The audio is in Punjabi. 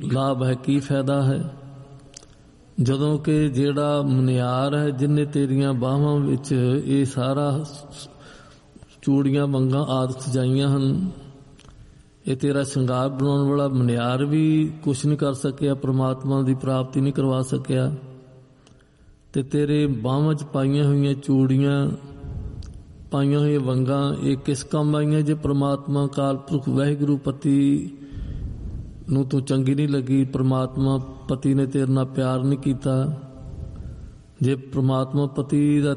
ਲਾਭ ਹੈ, ਕੀ ਫਾਇਦਾ ਹੈ। ਜਦੋਂ ਕਿ ਜਿਹੜਾ ਮਨਿਆਰ ਹੈ, ਜਿਹਨੇ ਤੇਰੀਆਂ ਬਾਹਾਂ ਵਿੱਚ ਇਹ ਸਾਰਾ ਚੂੜੀਆਂ ਵੰਗਾਂ ਆਦਿ ਸਜਾਈਆਂ ਹਨ, ਇਹ ਤੇਰਾ ਸ਼ਿੰਗਾਰ ਬਣਾਉਣ ਵਾਲਾ ਮਨਿਆਰ ਵੀ ਕੁਛ ਨਹੀਂ ਕਰ ਸਕਿਆ, ਪ੍ਰਮਾਤਮਾ ਦੀ ਪ੍ਰਾਪਤੀ ਨਹੀਂ ਕਰਵਾ ਸਕਿਆ। ਤੇ ਤੇਰੇ ਬਾਹਾਂ 'ਚ ਪਾਈਆਂ ਹੋਈਆਂ ਚੂੜੀਆਂ, ਪਾਈਆਂ ਹੋਈਆਂ ਵੰਗਾਂ, ਇਹ ਕਿਸ ਕੰਮ ਆਈਆਂ? ਜੇ ਪ੍ਰਮਾਤਮਾ ਅਕਾਲ ਪੁਰਖ ਵਾਹਿਗੁਰੂ ਪਤੀ ਨੂੰ ਤੂੰ ਚੰਗੀ ਨਹੀਂ ਲੱਗੀ, ਪ੍ਰਮਾਤਮਾ ਪਤੀ ਨੇ ਤੇਰੇ ਨਾਲ ਪਿਆਰ ਨਹੀਂ ਕੀਤਾ, ਜੇ ਪ੍ਰਮਾਤਮਾ ਪਤੀ ਦਾ